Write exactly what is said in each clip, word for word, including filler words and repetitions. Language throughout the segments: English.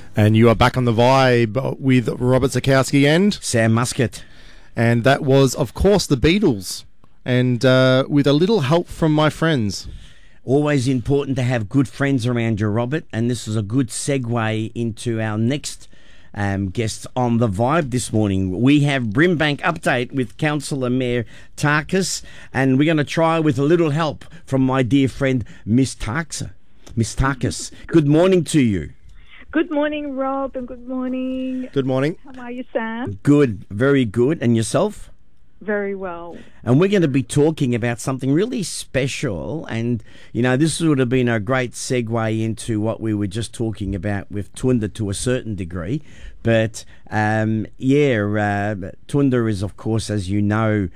And you are back on the vibe with Robert Zakowski and Sam Muscat. And that was, of course, the Beatles. And uh, with a little help from my friends. Always important to have good friends around you, Robert. And this is a good segue into our next um, guest on the vibe this morning. We have Brimbank Update with Councillor Mayor Tarkas. And we're going to try with a little help from my dear friend, Miss Tarksa. Miss Tarkas, good morning to you. Good morning, Rob, and good morning. Good morning. How are you, Sam? Good, very good. And yourself? Very well. And we're going to be talking about something really special. And, you know, this would have been a great segue into what we were just talking about with Toondah to a certain degree. But, um, yeah, uh, Toondah is, of course, as you know,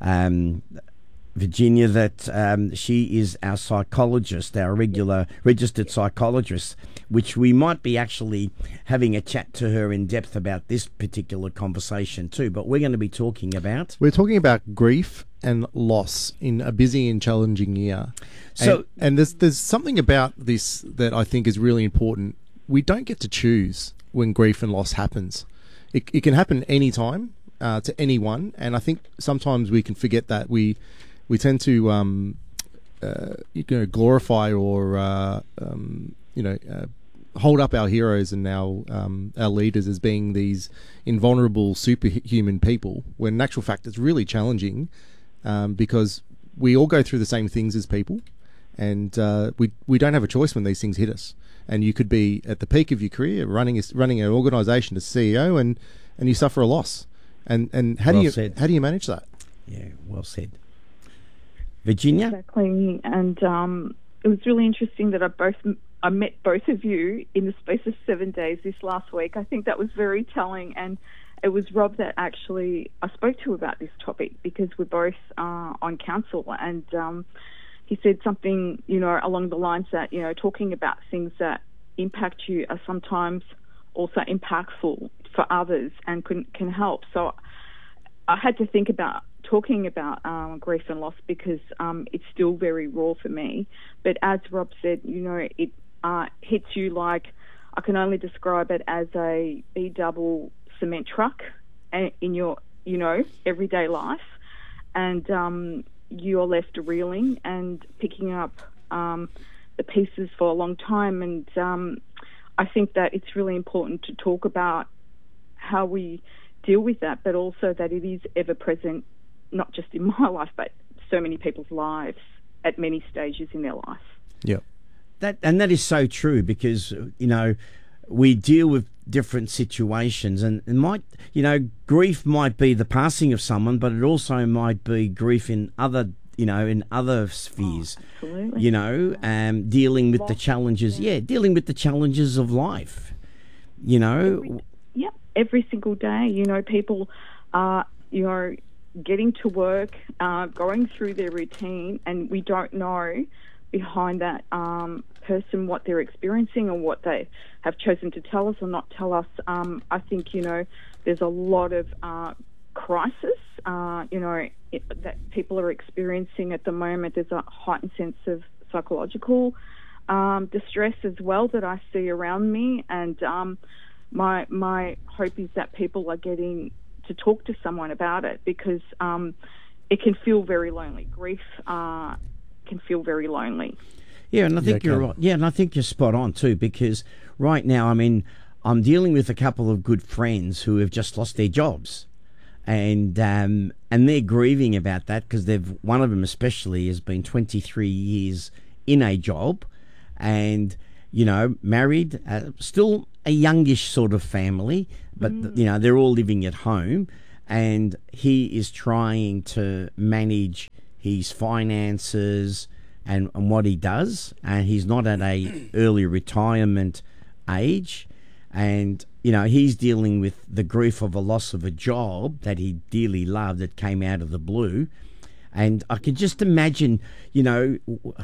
um, Virginia, that um, she is our psychologist, our regular registered psychologist, which we might be actually having a chat to her in depth about this particular conversation too. But we're going to be talking about... We're talking about grief and loss in a busy and challenging year. So, and, and there's there's something about this that I think is really important. We don't get to choose when grief and loss happens. It, it can happen anytime uh, to anyone, and I think sometimes we can forget that. We... We tend to, um, uh, you know, glorify or, uh, um, you know, uh, hold up our heroes and our um, our leaders as being these invulnerable, superhuman people. When in actual fact, it's really challenging um, because we all go through the same things as people, and uh, we we don't have a choice when these things hit us. And you could be at the peak of your career, running a, running an organisation as C E O, and, and you suffer a loss. And and how well do you said. how do you manage that? Yeah, well said. Virginia? Exactly. And um, it was really interesting that I both I met both of you in the space of seven days this last week. I think that was very telling, and it was Rob that actually I spoke to about this topic because we're both uh, on council, and um, he said something, you know, along the lines that, you know, talking about things that impact you are sometimes also impactful for others and can, can help. So I had to think about talking about um, grief and loss because um, it's still very raw for me. But as Rob said, you know, it uh, hits you like, I can only describe it as a B double cement truck in your, you know, everyday life. And um, you're left reeling and picking up um, the pieces for a long time. And um, I think that it's really important to talk about how we deal with that, but also that it is ever present, not just in my life, but so many people's lives at many stages in their life. Yeah. That and that is so true because, you know, we deal with different situations and it might, you know, grief might be the passing of someone, but it also might be grief in other, you know, in other spheres. Oh, absolutely. You know, um, dealing with Loss, the challenges, yeah. yeah, dealing with the challenges of life, you know. Every, yeah, every single day, you know, people are, you know, getting to work, uh, going through their routine, and we don't know behind that um, person what they're experiencing or what they have chosen to tell us or not tell us. Um, I think, you know, there's a lot of uh, crisis, uh, you know, it, that people are experiencing at the moment. There's a heightened sense of psychological um, distress as well that I see around me, and um, my my hope is that people are getting to talk to someone about it because um, it can feel very lonely. Grief uh, can feel very lonely. Yeah, and I think Yeah, you're right. Yeah, and I think you're spot on too because right now, I mean, I'm dealing with a couple of good friends who have just lost their jobs, and um, and they're grieving about that because they've one of them especially has been twenty-three years in a job, and you know, married, uh, still a youngish sort of family, but, mm. you know, they're all living at home, and he is trying to manage his finances and, and what he does, and he's not at a early retirement age, and, you know, he's dealing with the grief of a loss of a job that he dearly loved that came out of the blue. And I can just imagine, you know,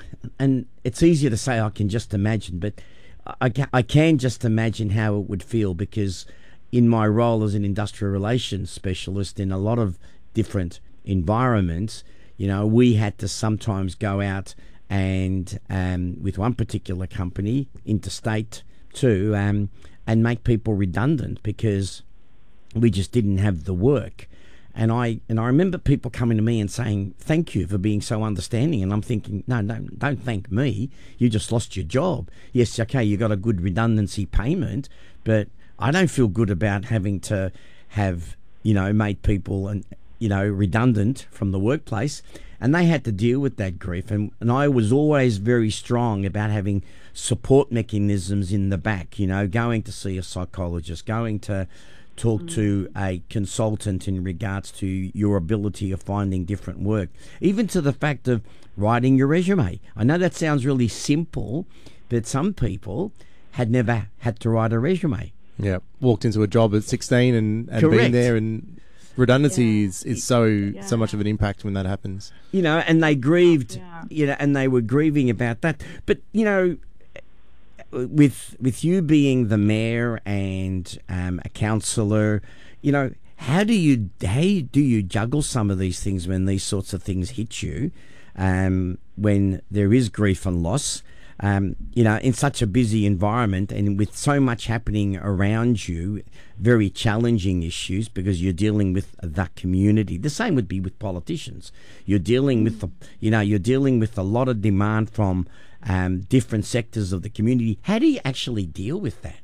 and it's easier to say I can just imagine, but I can, I can just imagine how it would feel because in my role as an industrial relations specialist in a lot of different environments, you know, we had to sometimes go out and um, with one particular company, interstate too, um, and make people redundant because we just didn't have the work. And I and I remember people coming to me and saying, "Thank you for being so understanding." And I'm thinking, no, no, don't thank me. You just lost your job. Yes, okay, you got a good redundancy payment, but I don't feel good about having to have, you know, made people and you know redundant from the workplace. And they had to deal with that grief. And, and I was always very strong about having support mechanisms in the back, you know, going to see a psychologist, going to talk mm. to a consultant in regards to your ability of finding different work, even to the fact of writing your resume. I know that sounds really simple, but some people had never had to write a resume. Yeah, walked into a job at sixteen and, and been there, and redundancy Yeah. is, is so Yeah. so much of an impact when that happens. You know, and they grieved, Yeah. you know, and they were grieving about that. But, you know, with with you being the mayor and um, a councillor, you know, how do you how do you juggle some of these things when these sorts of things hit you, um, when there is grief and loss, um, you know, in such a busy environment and with so much happening around you, very challenging issues because you're dealing with the community. The same would be with politicians. You're dealing with the, you know, you're dealing with a lot of demand from Um, different sectors of the community. How do you actually deal with that?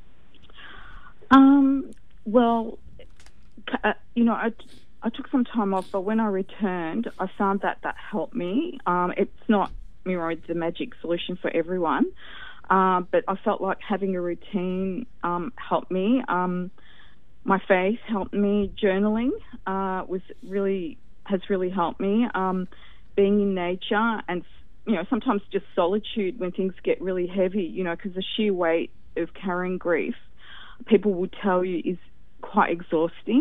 Um, well, uh, you know, I, I took some time off, but when I returned, I found that that helped me. Um, it's not, you know, the magic solution for everyone, uh, but I felt like having a routine um, helped me. Um, my faith helped me. Journaling uh, was really has really helped me. Um, being in nature and you know, sometimes just solitude when things get really heavy, you know, because the sheer weight of carrying grief, people will tell you, is quite exhausting.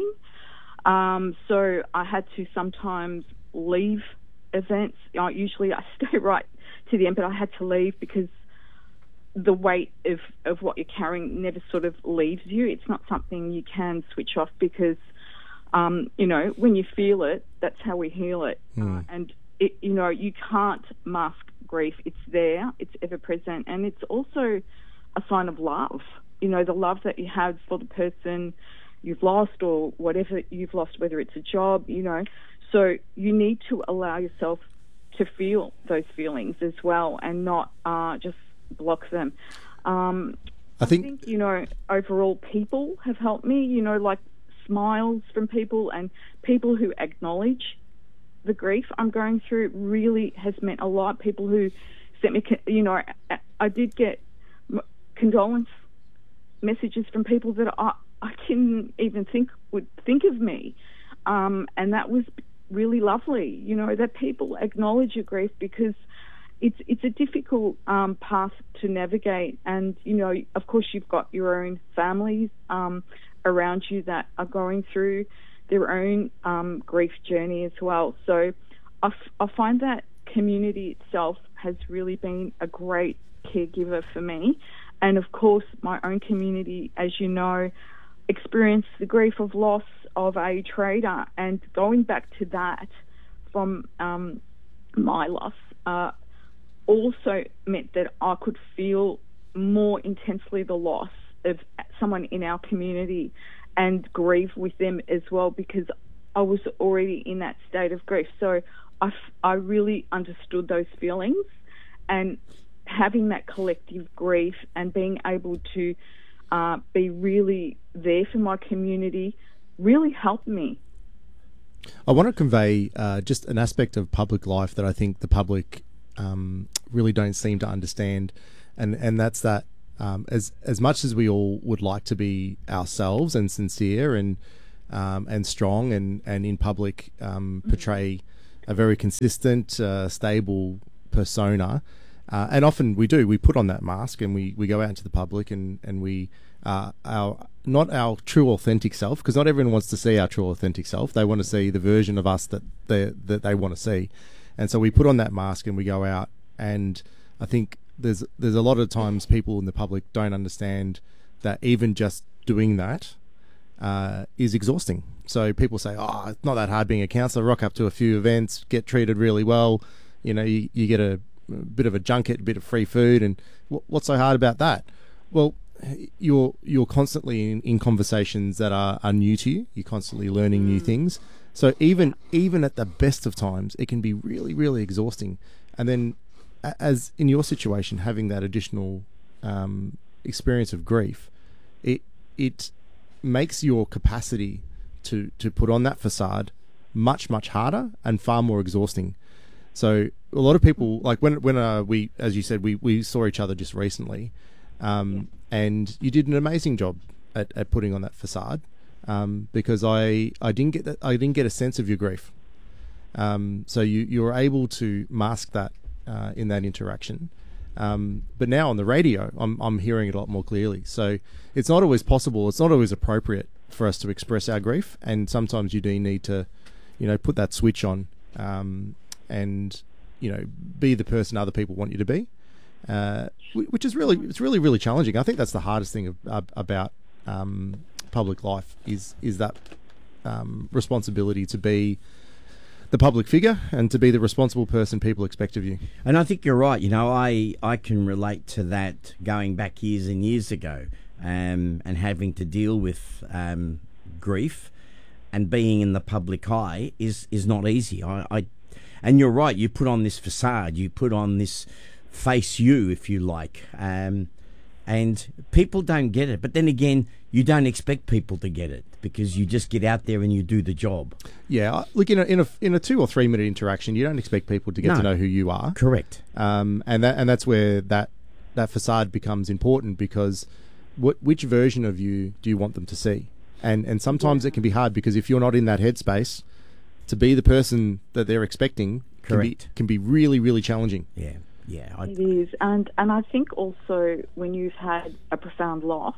Um, so I had to sometimes leave events. You know, usually I stay right to the end, but I had to leave because the weight of, of what you're carrying never sort of leaves you. It's not something you can switch off because, um, you know, when you feel it, that's how we heal it. Mm. Uh, and It, you know, you can't mask grief. It's there. It's ever present. And it's also a sign of love. You know, the love that you have for the person you've lost or whatever you've lost, whether it's a job, you know. So you need to allow yourself to feel those feelings as well and not uh, just block them. Um, I think, I think, you know, overall people have helped me, you know, like smiles from people and people who acknowledge the grief I'm going through really has meant a lot. People who sent me, you know, I, I did get condolence messages from people that I, I didn't even think would think of me. Um, and that was really lovely, you know, that people acknowledge your grief because it's it's a difficult um, path to navigate. And, you know, of course you've got your own families um, around you that are going through their own um, grief journey as well. So I, f- I find that community itself has really been a great caregiver for me. And of course, my own community, as you know, experienced the grief of loss of a trader. And going back to that from um, my loss uh, also meant that I could feel more intensely the loss of someone in our community and grieve with them as well because I was already in that state of grief. So I, f- I really understood those feelings, and having that collective grief and being able to uh, be really there for my community really helped me. I want to convey uh, just an aspect of public life that I think the public um, really don't seem to understand, and, and that's that Um, as as much as we all would like to be ourselves and sincere and um, and strong and, and in public um, portray a very consistent, uh, stable persona, uh, and often we do. We put on that mask and we, we go out into the public and and we uh, our not our true authentic self, because not everyone wants to see our true authentic self. They want to see the version of us that they that they want to see, and so we put on that mask and we go out. And I think there's there's a lot of times people in the public don't understand that even just doing that uh, is exhausting. So people say, oh, it's not that hard being a counsellor. Rock up to a few events, get treated really well. You know, you, you get a, a bit of a junket, a bit of free food, and w- what's so hard about that? Well, you're you're constantly in, in conversations that are, are new to you. You're constantly learning new things. So even even at the best of times, it can be really, really exhausting. And then, a- as in your situation, having that additional um, experience of grief, it it makes your capacity to, to put on that facade much, much harder and far more exhausting. So a lot of people, like when when uh, we, as you said, we, we saw each other just recently, um, and you did an amazing job at, at putting on that facade, um, because I, I didn't get that I didn't get a sense of your grief. Um, so you you were able to mask that uh, in that interaction. Um, but now on the radio, I'm I'm hearing it a lot more clearly. So it's not always possible. It's not always appropriate for us to express our grief, and sometimes you do need to, you know, put that switch on, um, and you know, be the person other people want you to be, uh, which is really it's really really challenging. I think that's the hardest thing of, uh, about um, public life is is that um, responsibility to be the public figure and to be the responsible person people expect of you. And I think you're right. You know, I, I can relate to that going back years and years ago, um, and having to deal with um, grief and being in the public eye is, is not easy. I, I and you're right. You put on this facade. You put on this face you, if you like, um, and people don't get it. But then again, you don't expect people to get it because you just get out there and you do the job. Yeah, look, in a in a in a two or three minute interaction, you don't expect people to get No. to know who you are. Correct. Um, and that and that's where that that facade becomes important, because what which version of you do you want them to see? And and sometimes it can be hard, because if you're not in that headspace to be the person that they're expecting, can be, Correct. can be really really challenging. Yeah, yeah. I, It is, and and I think also when you've had a profound loss,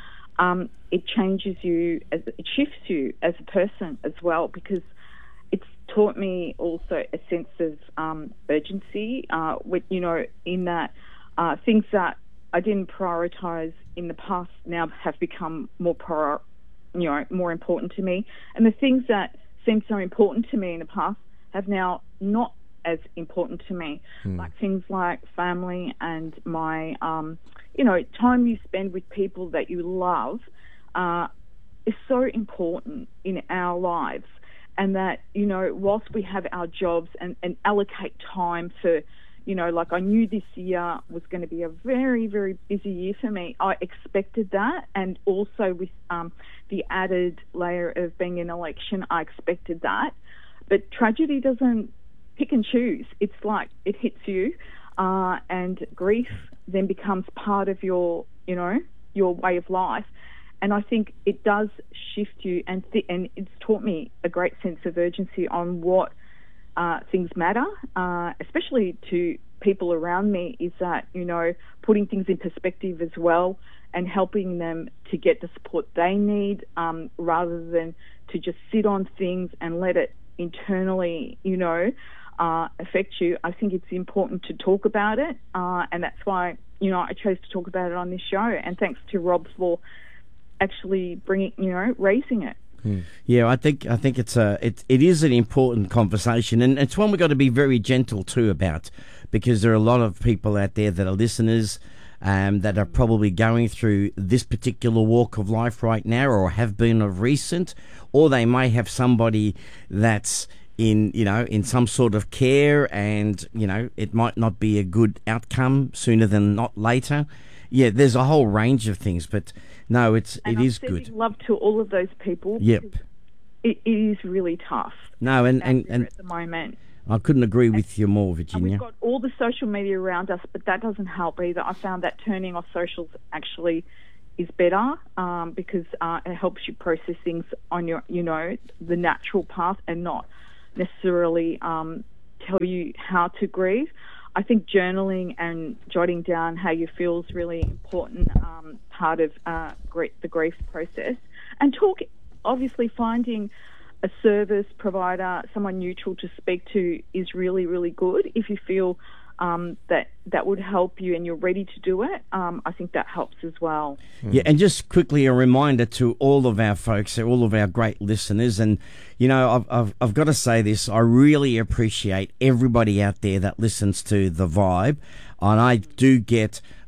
um, it changes you, as, it shifts you as a person as well, because it's taught me also a sense of um, urgency. Uh, with, you know, in that uh, things that I didn't prioritise in the past now have become more prior, you know, more important to me, and the things that seemed so important to me in the past have now not as important to me, Hmm. like things like family and my, um, you know, time you spend with people that you love uh, is so important in our lives. And that, you know, whilst we have our jobs and, and allocate time for, you know, like I knew this year was going to be a very, very busy year for me. I expected that. And also with um, the added layer of being an election, I expected that. But tragedy doesn't pick and choose. It's like it hits you, uh, and grief then becomes part of your, you know, your way of life. And I think it does shift you, and th- and it's taught me a great sense of urgency on what uh, things matter, uh, especially to people around me, is that, you know, putting things in perspective as well and helping them to get the support they need, um, rather than to just sit on things and let it internally, you know, uh, affect you. I think it's important to talk about it, uh, and that's why, you know, I chose to talk about it on this show. And thanks to Rob for actually bringing, you know, raising it. Yeah, I think I think it's a it it is an important conversation, and it's one we've got to be very gentle too about, because there are a lot of people out there that are listeners, um, that are probably going through this particular walk of life right now, or have been of recent, or they may have somebody that's in, you know, in some sort of care, and, you know, it might not be a good outcome sooner than not later. Yeah, there's a whole range of things, but no, it's And it I'm is sending good. love to all of those people. Yep. because It, it is really tough No, and out and, there and at the moment. I couldn't agree with you more, And Virginia. we've got all the social media around us, but that doesn't help either. I found that turning off socials actually is better, um, because uh, it helps you process things on your, you know, the natural path, and not necessarily um, tell you how to grieve. I think journaling and jotting down how you feel is really important, um, part of uh, gr- the grief process. And talk, obviously, finding a service provider, someone neutral to speak to, is really, really good. If you feel um, that that would help you and you're ready to do it, um, I think that helps as well. Yeah, and just quickly a reminder to all of our folks, all of our great listeners, and, you know, I've, I've, I've got to say this, I really appreciate everybody out there that listens to The Vibe, and I do get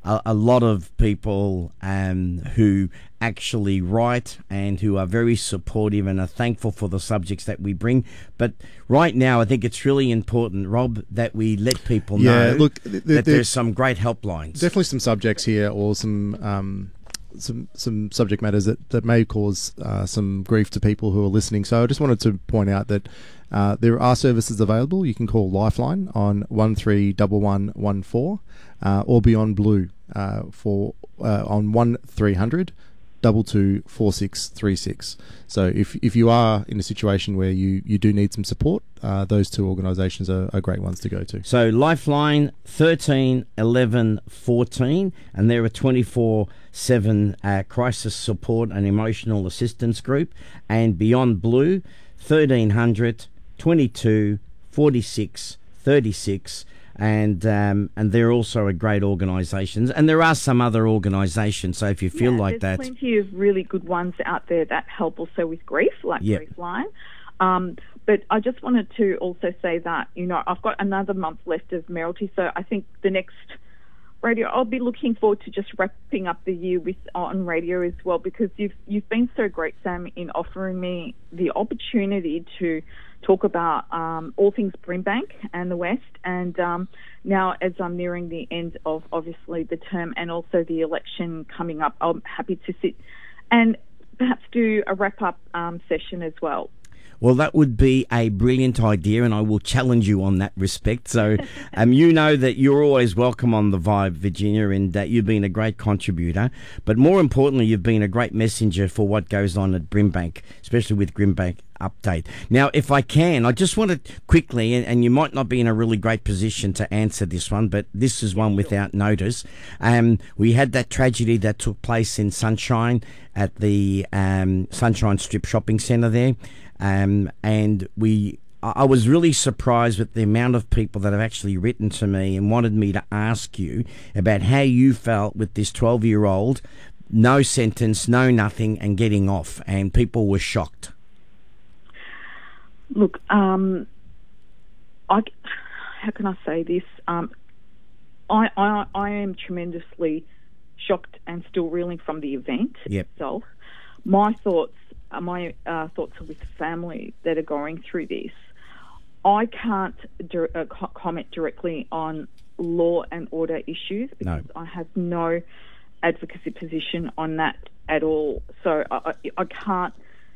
a, a lot of people um, who actually write and who are very supportive and are thankful for the subjects that we bring. But right now, I think it's really important, Rob, that we let people Yeah, know look, th- th- that there- there's some great helplines. Definitely some subjects here, or some um, some some subject matters that, that may cause uh, some grief to people who are listening. So I just wanted to point out that uh, there are services available. You can call Lifeline on one three one one one four uh, or Beyond Blue uh, for uh, on one three hundred double two four six three six. So if if you are in a situation where you, you do need some support, uh, those two organisations are, are great ones to go to. So Lifeline thirteen eleven fourteen, and they're a twenty-four seven uh, crisis support and emotional assistance group. And Beyond Blue thirteen hundred twenty-two forty-six thirty-six. And um, and they're also a great organisation. And there are some other organisations, so if you feel yeah, like there's that... plenty of really good ones out there that help also with grief, like Yep. Griefline. Um, but I just wanted to also say that, you know, I've got another month left of Mayoralty, so I think the next radio, I'll be looking forward to just wrapping up the year with on radio as well, because you've you've been so great, Sam, in offering me the opportunity to talk about um, all things Brimbank and the West. And um, now, as I'm nearing the end of obviously the term and also the election coming up, I'm happy to sit and perhaps do a wrap-up um, session as well. Well, that would be a brilliant idea, and I will challenge you on that respect. So, um, you know that you're always welcome on The Vibe, Virginia, and that you've been a great contributor. But more importantly, you've been a great messenger for what goes on at Brimbank, especially with Brimbank Update. Now, if I can, I just want to quickly, and, and you might not be in a really great position to answer this one, but this is one without notice. Um, we had that tragedy that took place in Sunshine at the um, Sunshine Strip Shopping Centre there. Um, and we, I was really surprised with the amount of people that have actually written to me and wanted me to ask you about how you felt with this twelve-year-old, no sentence, no nothing, and getting off, and people were shocked. Look, um, I, how can I say this? Um, I, I, I am tremendously shocked and still reeling from the event Yep. itself. My thoughts Uh, my uh, thoughts are with family that are going through this. I can't dir- uh, co- comment directly on law and order issues because No. I have no advocacy position on that at all. So I, I, I can't,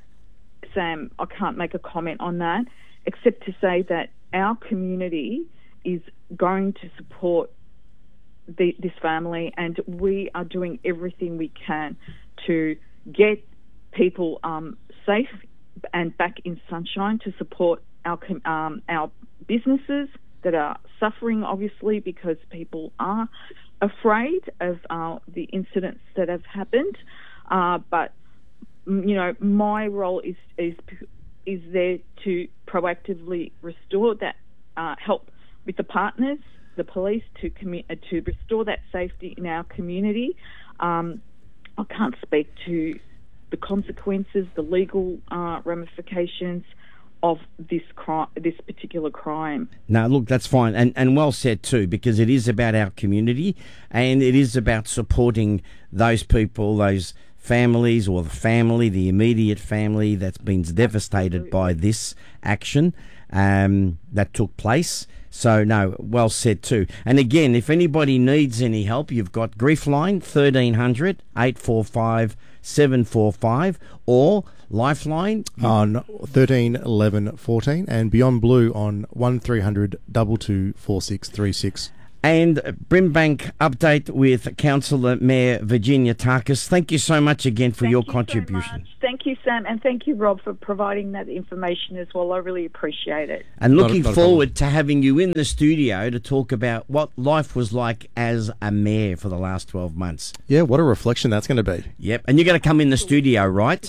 Sam, I can't make a comment on that, except to say that our community is going to support the, this family, and we are doing everything we can to get people um, safe and back in Sunshine, to support our um, our businesses that are suffering, obviously, because people are afraid of uh, the incidents that have happened. Uh, but you know, my role is is is there to proactively restore that, uh, help with the partners, the police, to commi- uh, to restore that safety in our community. Um, I can't speak to the consequences, the legal uh, ramifications of this crime, this particular crime. No, look, that's fine, and and well said too, because it is about our community, and it is about supporting those people, those families, or the family, the immediate family that's been devastated Absolutely. by this action um, that took place. So, no, well said too. And again, if anybody needs any help, you've got Griefline, thirteen hundred eight four five seven four five, or Lifeline On thirteen eleven fourteen, and Beyond Blue on one three hundred double two four six three six. and Brimbank Update with Councillor Mayor Virginia Tarkas. Thank you so much again for Thank your you so contribution. much. Thank you, Sam, and thank you, Rob, for providing that information as well. I really appreciate it. And Not a- looking not a forward to having you in the studio to talk about what life was like as a mayor for the last twelve months. Yeah, what a reflection that's going to be. Yep, and you're going to come in the studio, right?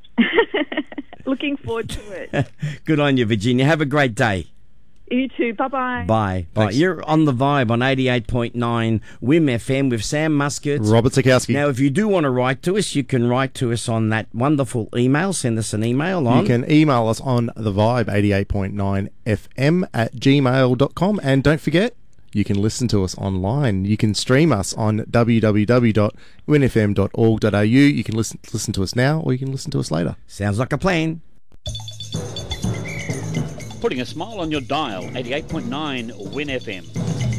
Looking forward to it. Good on you, Virginia. Have a great day. You too. Bye-bye. Bye. Bye. Thanks. You're on The Vibe on eighty-eight point nine W I M F M with Sam Muscat. Robert Sikowski. Now, if you do want to write to us, you can write to us on that wonderful email. Send us an email on... You can email us on the vibe eighty-eight point nine F M at gmail dot com. And don't forget, You can listen to us online. You can stream us on w w w dot win f m dot org dot a u. You can listen listen to us now, or you can listen to us later. Sounds like a plan. Putting a smile on your dial, eighty-eight point nine Win F M.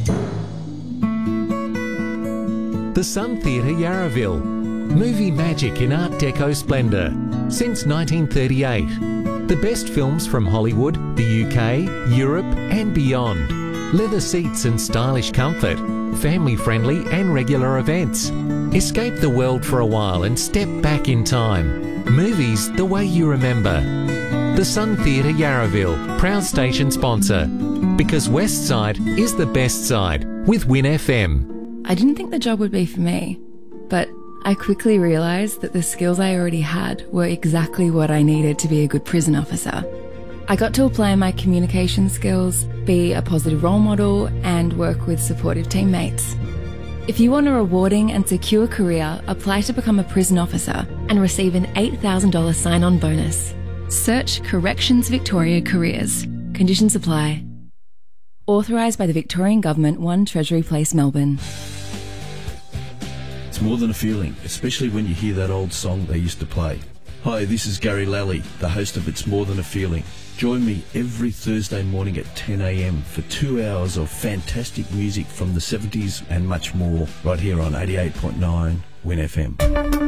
The Sun Theatre, Yarraville. Movie magic in Art Deco splendour. Since nineteen thirty-eight. The best films from Hollywood, the U K, Europe and beyond. Leather seats and stylish comfort. Family-friendly and regular events. Escape the world for a while and step back in time. Movies the way you remember. The Sun Theatre, Yarraville, proud station sponsor. Because West Side is the best side with Win F M. I didn't think the job would be for me, but I quickly realised that the skills I already had were exactly what I needed to be a good prison officer. I got to apply my communication skills, be a positive role model, and work with supportive teammates. If you want a rewarding and secure career, apply to become a prison officer and receive an eight thousand dollars sign-on bonus. Search Corrections Victoria Careers. Conditions apply. Authorised by the Victorian Government, one Treasury Place, Melbourne. It's more than a feeling, especially when you hear that old song they used to play. Hi, this is Gary Lally, the host of It's More Than a Feeling. Join me every Thursday morning at ten a m for two hours of fantastic music from the seventies and much more, right here on eighty-eight point nine Win F M.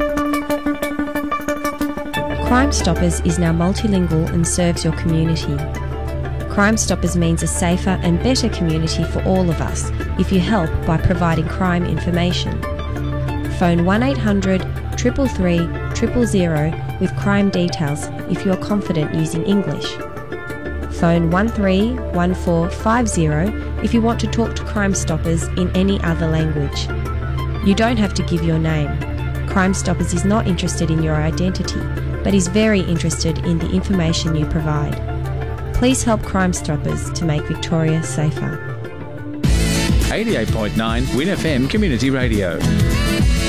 Crime Stoppers is now multilingual and serves your community. Crime Stoppers means a safer and better community for all of us if you help by providing crime information. Phone one eight hundred, three three three, zero zero zero with crime details if you are confident using English. Phone one three one four five zero if you want to talk to Crime Stoppers in any other language. You don't have to give your name. Crime Stoppers is not interested in your identity, but is very interested in the information you provide. Please help Crime Stoppers to make Victoria safer. eighty-eight point nine Win F M Community Radio.